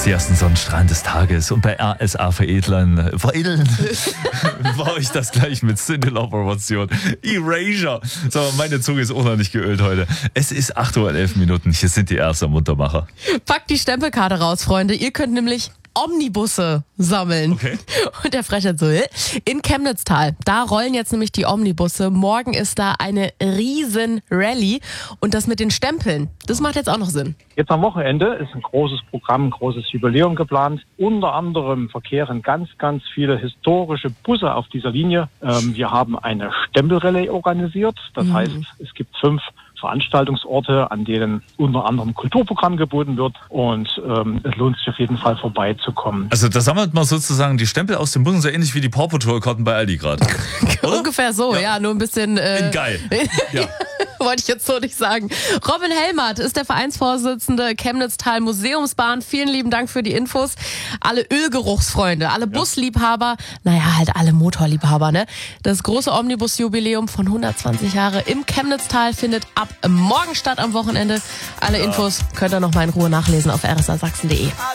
Die ersten Sonnenstrahlen des Tages. Und bei RSA veredeln war ich das gleich mit Cyndi Lauper Motion. Erasure. So, meine Zunge ist auch noch nicht geölt heute. Es ist 8:11 Uhr. Hier sind die ersten Muntermacher. Packt die Stempelkarte raus, Freunde. Ihr könnt nämlich Omnibusse sammeln. Okay. Und der Frecher so, in Chemnitztal, da rollen jetzt nämlich die Omnibusse. Morgen ist da eine riesen Rallye. Und das mit den Stempeln, das macht jetzt auch noch Sinn. Jetzt am Wochenende ist ein großes Programm, ein großes Jubiläum geplant. Unter anderem verkehren ganz viele historische Busse auf dieser Linie. Wir haben eine Stempelrallye organisiert. Das heißt, es gibt 5 Veranstaltungsorte, an denen unter anderem Kulturprogramm geboten wird, und es lohnt sich auf jeden Fall vorbeizukommen. Also da sammelt man sozusagen die Stempel aus den Bussen, so ähnlich wie die Paw Patrol Karten bei Aldi gerade. Ungefähr so, ja, nur ein bisschen... Geil. Ja. Wollte ich jetzt so nicht sagen. Robin Helmert ist der Vereinsvorsitzende Chemnitztal Museumsbahn. Vielen lieben Dank für die Infos. Alle Ölgeruchsfreunde, alle Busliebhaber, naja, halt alle Motorliebhaber, ne? Das große Omnibus-Jubiläum von 120 Jahre im Chemnitztal findet ab morgen statt am Wochenende. Alle Infos könnt ihr noch mal in Ruhe nachlesen auf rsasachsen.de.